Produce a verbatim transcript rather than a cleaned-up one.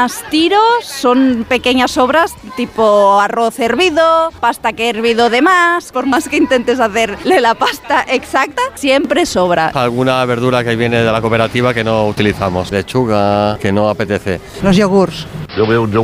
más tiro son pequeñas sobras, tipo arroz hervido, pasta que he hervido de más. Por más que intentes hacerle la pasta exacta, siempre sobra. Alguna verdura que viene de la cooperativa que no utilizamos, lechuga, que no apetece. Los yogurts. Yo veo un yogur